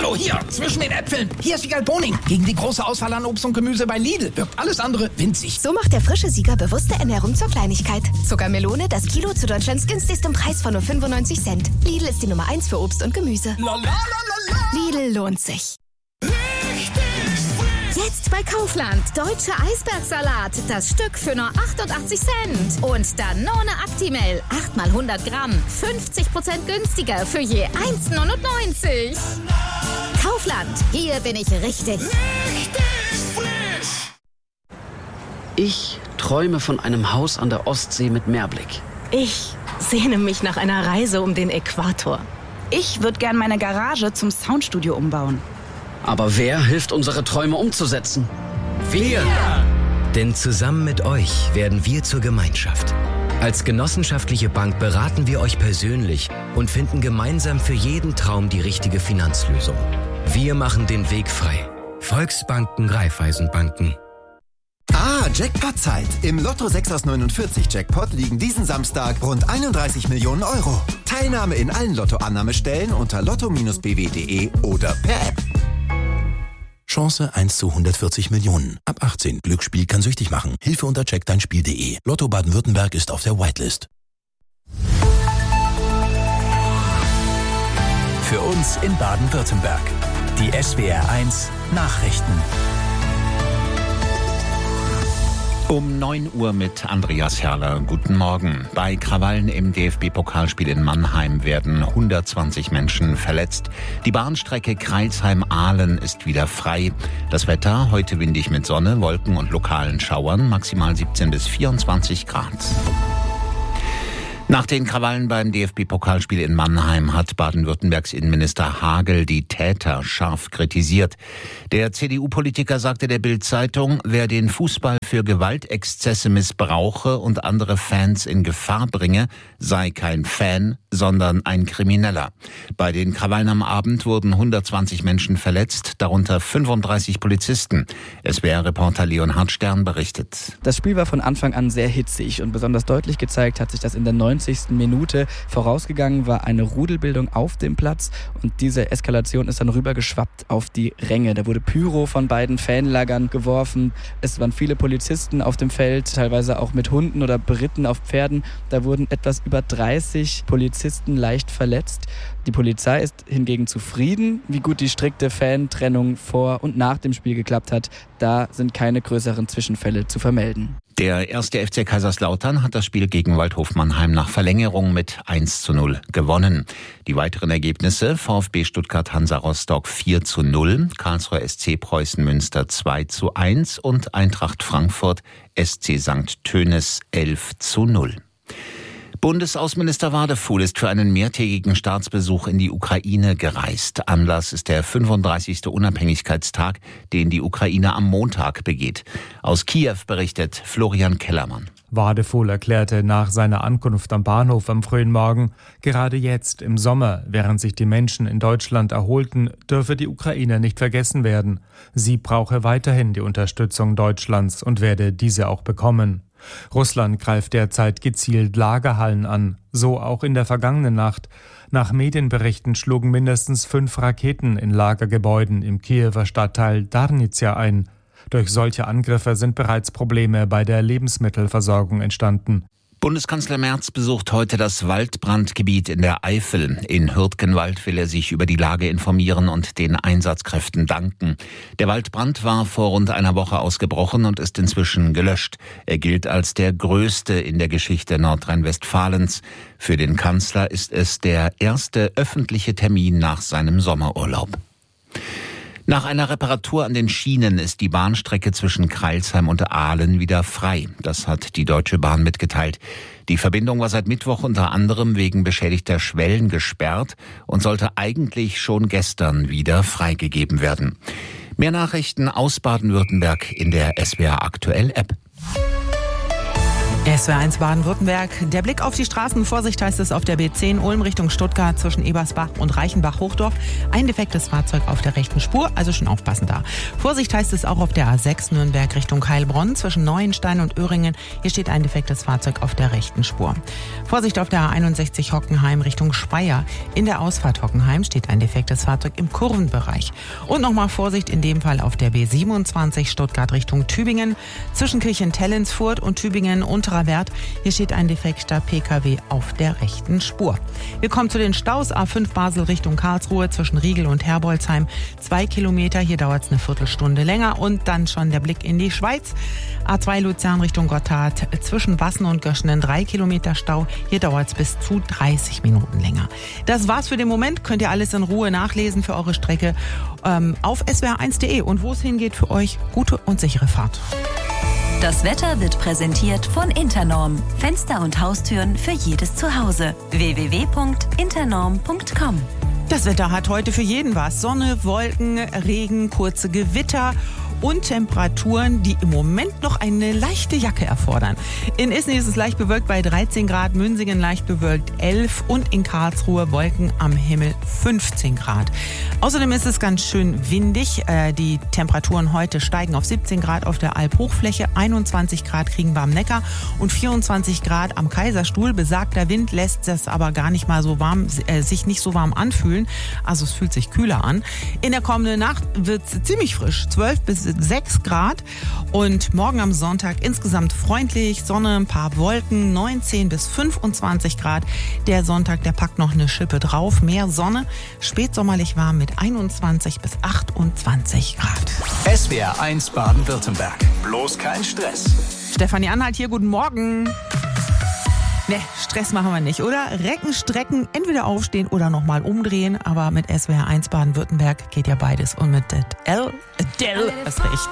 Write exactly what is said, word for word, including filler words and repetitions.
Hallo, hier, zwischen den Äpfeln. Hier ist Siegal Boning. Gegen die große Auswahl an Obst und Gemüse bei Lidl wirkt alles andere winzig. So macht der frische Sieger bewusste Ernährung zur Kleinigkeit. Zuckermelone, das Kilo zu Deutschlands günstigstem Preis von nur fünfundneunzig Cent. Lidl ist die Nummer eins für Obst und Gemüse. La, la, la, la, la. Lidl lohnt sich. Jetzt bei Kaufland. Deutscher Eisbergsalat. Das Stück für nur achtundachtzig Cent. Und Danone Actimel. acht mal hundert Gramm. fünfzig Prozent günstiger für je eins neunundneunzig. Kaufland. Hier bin ich richtig. Richtig frisch. Ich träume von einem Haus an der Ostsee mit Meerblick. Ich sehne mich nach einer Reise um den Äquator. Ich würde gern meine Garage zum Soundstudio umbauen. Aber wer hilft, unsere Träume umzusetzen? Wir! Denn zusammen mit euch werden wir zur Gemeinschaft. Als genossenschaftliche Bank beraten wir euch persönlich und finden gemeinsam für jeden Traum die richtige Finanzlösung. Wir machen den Weg frei. Volksbanken, Raiffeisenbanken. Ah, Jackpot-Zeit. Im Lotto sechs aus neunundvierzig Jackpot liegen diesen Samstag rund einunddreißig Millionen Euro. Teilnahme in allen Lotto-Annahmestellen unter lotto Bindestrich b w punkt d e oder per App. Chance eins zu hundertvierzig Millionen. Ab achtzehn. Glücksspiel kann süchtig machen. Hilfe unter check dein Spiel punkt de. Lotto Baden-Württemberg ist auf der Whitelist. Für uns in Baden-Württemberg. Die S W R eins Nachrichten. Um neun Uhr mit Andreas Herrler. Guten Morgen. Bei Krawallen im D F B-Pokalspiel in Mannheim werden hundertzwanzig Menschen verletzt. Die Bahnstrecke Crailsheim-Ahlen ist wieder frei. Das Wetter heute windig mit Sonne, Wolken und lokalen Schauern, maximal siebzehn bis vierundzwanzig Grad. Nach den Krawallen beim D F B-Pokalspiel in Mannheim hat Baden-Württembergs Innenminister Hagel die Täter scharf kritisiert. Der C D U-Politiker sagte der Bild-Zeitung, wer den Fußball für Gewaltexzesse missbrauche und andere Fans in Gefahr bringe, sei kein Fan, sondern ein Krimineller. Bei den Krawallen am Abend wurden hundertzwanzig Menschen verletzt, darunter fünfunddreißig Polizisten. S W R-Reporter Leonhard Stern berichtet. Das Spiel war von Anfang an sehr hitzig und besonders deutlich gezeigt hat sich das in der neunzigsten Minute. Vorausgegangen war eine Rudelbildung auf dem Platz und diese Eskalation ist dann rübergeschwappt auf die Ränge. Da wurde Pyro von beiden Fanlagern geworfen. Es waren viele Polizisten auf dem Feld, teilweise auch mit Hunden oder beritten auf Pferden. Da wurden etwas über dreißig Polizisten leicht verletzt. Die Polizei ist hingegen zufrieden, wie gut die strikte Fantrennung vor und nach dem Spiel geklappt hat. Da sind keine größeren Zwischenfälle zu vermelden. Der erste F C Kaiserslautern hat das Spiel gegen Waldhof Mannheim nach Verlängerung mit eins zu null gewonnen. Die weiteren Ergebnisse: VfB Stuttgart Hansa Rostock vier zu null, Karlsruher S C Preußen Münster zwei zu eins und Eintracht Frankfurt S C Sankt Tönis elf zu null. Bundesaußenminister Wadefuhl ist für einen mehrtägigen Staatsbesuch in die Ukraine gereist. Anlass ist der fünfunddreißigste Unabhängigkeitstag, den die Ukraine am Montag begeht. Aus Kiew berichtet Florian Kellermann. Wadefuhl erklärte nach seiner Ankunft am Bahnhof am frühen Morgen, gerade jetzt im Sommer, während sich die Menschen in Deutschland erholten, dürfe die Ukraine nicht vergessen werden. Sie brauche weiterhin die Unterstützung Deutschlands und werde diese auch bekommen. Russland greift derzeit gezielt Lagerhallen an, so auch in der vergangenen Nacht. Nach Medienberichten schlugen mindestens fünf Raketen in Lagergebäuden im Kiewer Stadtteil Darnizia ein. Durch solche Angriffe sind bereits Probleme bei der Lebensmittelversorgung entstanden. Bundeskanzler Merz besucht heute das Waldbrandgebiet in der Eifel. In Hürtgenwald will er sich über die Lage informieren und den Einsatzkräften danken. Der Waldbrand war vor rund einer Woche ausgebrochen und ist inzwischen gelöscht. Er gilt als der größte in der Geschichte Nordrhein-Westfalens. Für den Kanzler ist es der erste öffentliche Termin nach seinem Sommerurlaub. Nach einer Reparatur an den Schienen ist die Bahnstrecke zwischen Crailsheim und Ahlen wieder frei. Das hat die Deutsche Bahn mitgeteilt. Die Verbindung war seit Mittwoch unter anderem wegen beschädigter Schwellen gesperrt und sollte eigentlich schon gestern wieder freigegeben werden. Mehr Nachrichten aus Baden-Württemberg in der S W R Aktuell App. S W R eins Baden-Württemberg. Der Blick auf die Straßen. Vorsicht heißt es auf der B zehn Ulm Richtung Stuttgart zwischen Ebersbach und Reichenbach-Hochdorf. Ein defektes Fahrzeug auf der rechten Spur, also schon aufpassen da. Vorsicht heißt es auch auf der A sechs Nürnberg Richtung Heilbronn zwischen Neuenstein und Öhringen. Hier steht ein defektes Fahrzeug auf der rechten Spur. Vorsicht auf der A einundsechzig Hockenheim Richtung Speyer. In der Ausfahrt Hockenheim steht ein defektes Fahrzeug im Kurvenbereich. Und nochmal Vorsicht in dem Fall auf der B siebenundzwanzig Stuttgart Richtung Tübingen. Zwischen Kirchen-Tellensfurt und Tübingen unterer Wert. Hier steht ein defekter P K W auf der rechten Spur. Wir kommen zu den Staus. A fünf Basel Richtung Karlsruhe zwischen Riegel und Herbolzheim. Zwei Kilometer, hier dauert es eine Viertelstunde länger. Und dann schon der Blick in die Schweiz. A zwei Luzern Richtung Gotthard zwischen Wassen und Göschenen. Drei Kilometer Stau. Hier dauert es bis zu dreißig Minuten länger. Das war's für den Moment. Könnt ihr alles in Ruhe nachlesen für eure Strecke ähm, auf s w r eins punkt d e. Und wo es hingeht für euch, gute und sichere Fahrt. Das Wetter wird präsentiert von Internorm. Fenster und Haustüren für jedes Zuhause. w w w punkt internorm punkt com. Das Wetter hat heute für jeden was. Sonne, Wolken, Regen, kurze Gewitter und Temperaturen, die im Moment noch eine leichte Jacke erfordern. In Isny ist es leicht bewölkt bei dreizehn Grad, Münsingen leicht bewölkt elf und in Karlsruhe Wolken am Himmel fünfzehn Grad. Außerdem ist es ganz schön windig. Die Temperaturen heute steigen auf siebzehn Grad auf der Alphochfläche, einundzwanzig Grad kriegen wir am Neckar und vierundzwanzig Grad am Kaiserstuhl. Besagter Wind lässt das aber gar nicht mal so warm, äh, sich nicht so warm anfühlen. Also es fühlt sich kühler an. In der kommenden Nacht wird es ziemlich frisch, zwölf bis sechs Grad und morgen am Sonntag insgesamt freundlich, Sonne, ein paar Wolken, neunzehn bis fünfundzwanzig Grad. Der Sonntag, der packt noch eine Schippe drauf, mehr Sonne, spätsommerlich warm mit einundzwanzig bis achtundzwanzig Grad. S W R eins Baden-Württemberg. Bloß kein Stress. Stefanie Anhalt hier, guten Morgen. Ne, Stress machen wir nicht, oder? Recken, strecken, entweder aufstehen oder nochmal umdrehen. Aber mit S W R eins Baden-Württemberg geht ja beides. Und mit Adele, Adele, ist recht.